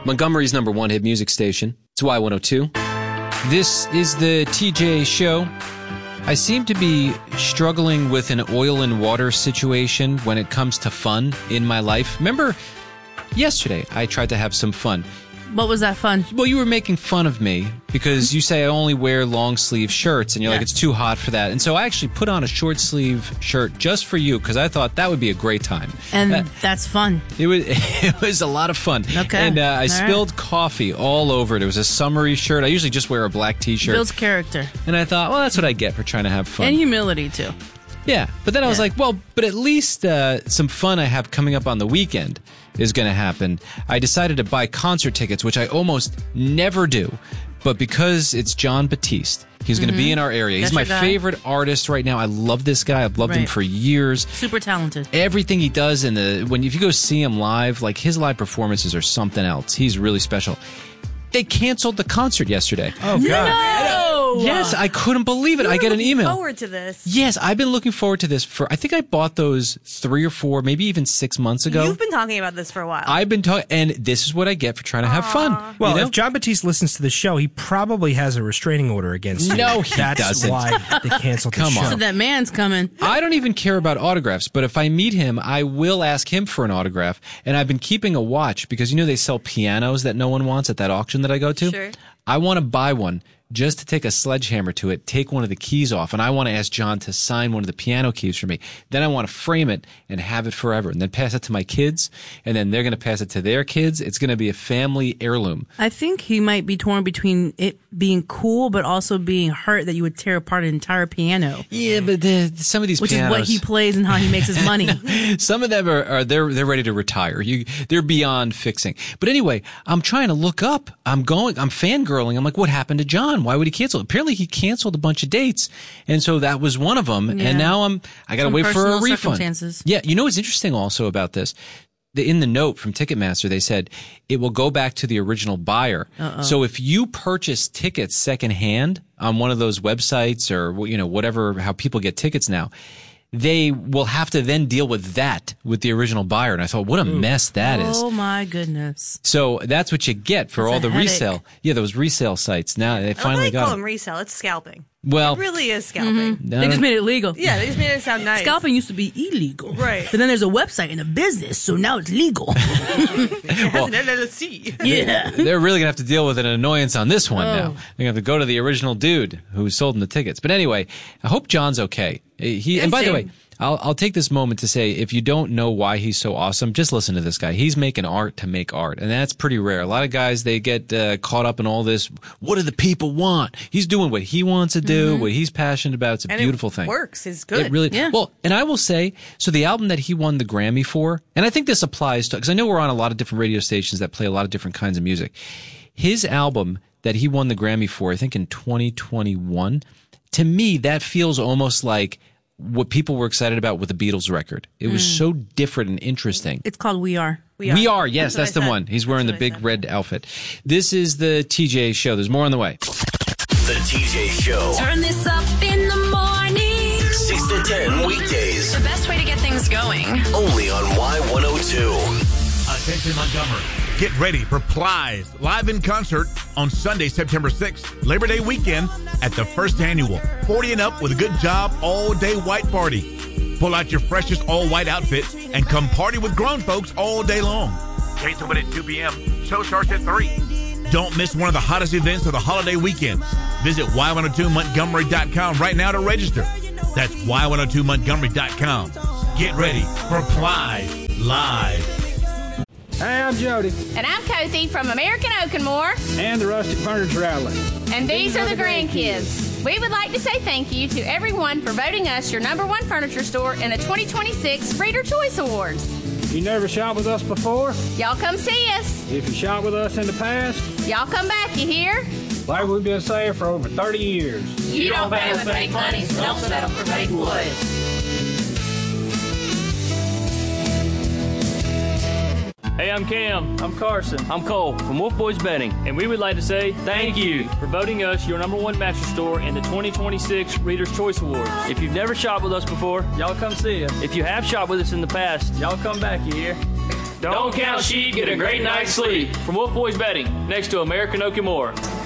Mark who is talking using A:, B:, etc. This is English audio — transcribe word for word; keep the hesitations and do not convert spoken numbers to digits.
A: Montgomery's number one hit music station. It's Y one oh two. This is the T J Show. I seem to be struggling with an oil and water situation when it comes to fun in my life. Remember, yesterday I tried to have some fun.
B: What was that fun?
A: Well, you were making fun of me because you say I only wear long sleeve shirts, and you're
B: yeah.
A: like, it's too hot for that. And so I actually put on a short sleeve shirt just for you because I thought that would be a great time.
B: And
A: uh,
B: that's fun.
A: It was it was a lot of fun.
B: Okay.
A: And uh, I
B: all
A: spilled
B: right.
A: coffee all over it. It was a summery shirt. I usually just wear a black t-shirt.
B: Builds character.
A: And I thought, well, that's what I get for trying to have fun.
B: And humility, too.
A: Yeah, but then I was
B: Yeah.
A: like, well, but at least uh, some fun I have coming up on the weekend is going to happen. I decided to buy concert tickets, which I almost never do, but because it's Jon Batiste, he's going to be in our area. He's
B: That's
A: my
B: your guy?
A: favorite artist right now. I love this guy. I've loved him
B: Right.
A: for years.
B: Super talented.
A: Everything he does in the when if you go see him live, like his live performances are something else. He's really special. They canceled the concert yesterday.
C: Oh, God.
B: No!
A: Yes, I couldn't believe it. I get an email.
D: Forward to this.
A: Yes, I've been looking forward to this for, I think I bought those three or four, maybe even six months ago.
D: You've been talking about this for a while.
A: I've been talking, and this is what I get for trying to have fun.
C: Well,
A: you know?
C: if Jon Batiste listens to the show, he probably has a restraining order against you.
A: No, he
C: That's
A: doesn't.
C: why they canceled the
A: Come
C: show.
A: on.
B: So that man's coming.
A: I don't even care about autographs, but if I meet him, I will ask him for an autograph. And I've been keeping a watch because, you know, they sell pianos that no one wants at that auction that I go to.
D: Sure.
A: I want to buy one just to take a sledgehammer to it, take one of the keys off, and I want to ask John to sign one of the piano keys for me. Then I want to frame it and have it forever, and then pass it to my kids, and then they're going to pass it to their kids. It's going to be a family heirloom.
B: I think he might be torn between it being cool, but also being hurt that you would tear apart an entire piano.
A: Yeah, but the, some of these
B: Which
A: pianos,
B: is what he plays and how he makes his money.
A: some of them are, are they're they're ready to retire. You they're beyond fixing. But anyway, I'm trying to look up. I'm going. I'm fangirling. I'm like, what happened to John? Why would he cancel? Apparently, he canceled a bunch of dates, and so that was one of them.
B: Yeah.
A: And now I'm I got to
B: Some
A: wait for a
B: personal
A: refund.
B: circumstances.
A: Yeah, you know what's interesting also about this? The, in the note from Ticketmaster, they said it will go back to the original buyer. Uh-oh. So if you purchase tickets secondhand on one of those websites or, you know, whatever, how people get tickets now, they will have to then deal with that with the original buyer. And I thought, what a mess that is.
B: Oh, my goodness.
A: So that's what you get for
B: That's
A: all
B: a
A: the
B: headache.
A: resale. Yeah, those resale sites. Now they
D: I
A: finally
D: like
A: got
D: call
A: them.
D: them resale. It's scalping.
A: Well,
D: It really is scalping.
A: no,
B: They just made it legal.
D: Yeah, they just made it sound nice.
B: Scalping used to be illegal.
D: Right.
B: But then there's a website and a business, so now it's legal.
D: It has an L L C.
B: yeah.
A: they're really going to have to deal with an annoyance on this one
B: Oh.
A: now. They're going to have to go to the original dude who sold them the tickets. But anyway, I hope John's okay. He, and by the
D: same.
A: way, I'll, I'll take this moment to say, if you don't know why he's so awesome, just listen to this guy. He's making art to make art, and that's pretty rare. A lot of guys, they get uh, caught up in all this. What do the people want? He's doing what he wants to do, what he's passionate about. It's a
D: And
A: beautiful
D: it
A: thing.
D: works. It's good.
A: It really,
B: Yeah.
A: well, and I will say, so the album that he won the Grammy for, and I think this applies to, because I know we're on a lot of different radio stations that play a lot of different kinds of music. His album that he won the Grammy for, I think in twenty twenty-one, to me, that feels almost like what people were excited about with the Beatles record. It was so different and interesting.
B: It's called We Are.
D: We
A: We
D: are.
A: are, yes,
D: That's
A: that's,
D: what I
A: the
D: said.
A: one. He's wearing
D: That's
A: the
D: what I
A: big
D: said.
A: red outfit. This is the T J Show. There's more on the way.
E: The T J Show.
F: Turn this up in the morning.
E: six to ten weekdays.
F: The best way to get things going.
E: Only on Y one oh two.
G: Attention Montgomery. Get ready for Plies live in concert on Sunday, September sixth, Labor Day weekend at the first annual forty and Up with a Good Job all-day white party. Pull out your freshest all-white outfits and come party with grown folks all day long. Gates open at two p.m. Show starts at three. Don't miss one of the hottest events of the holiday weekend. Visit Y one oh two Montgomery dot com right now to register. That's Y one oh two Montgomery dot com. Get ready for Plies Live.
H: Hey, I'm Jody,
I: And I'm Cozy from American Oakenmore.
H: and the Rustic Furniture Outlet.
I: And these are the grandkids. We would like to say thank you to everyone for voting us your number one furniture store in the twenty twenty-six Reader Choice Awards.
H: You never shot with us before?
I: Y'all come see us.
H: If you shot with us in the past,
I: Y'all come back, you hear?
H: like we've been saying for over thirty years.
I: You don't pay with fake money, so don't settle for fake wood.
J: Hey, I'm Cam. I'm Carson. I'm Cole from Wolf Boys Betting. And we would like to say thank you for voting us your number one mattress store in the twenty twenty-six Reader's Choice Awards. If you've never shopped with us before, y'all come see us. If you have shopped with us in the past, y'all come back, you hear? Don't count sheep, get a great night's sleep. From Wolf Boys Betting, next to American Oak and More.